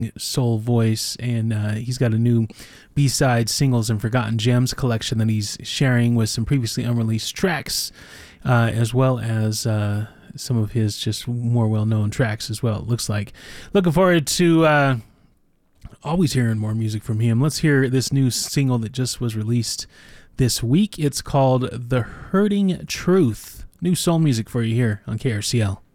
soul voice, and he's got a new B-side singles and forgotten gems collection that he's sharing with some previously unreleased tracks, as well as some of his just more well-known tracks as well, it looks like. Looking forward to always hearing more music from him. Let's hear this new single that just was released this week. It's called The Hurting Truth. New soul music for you here on KRCL.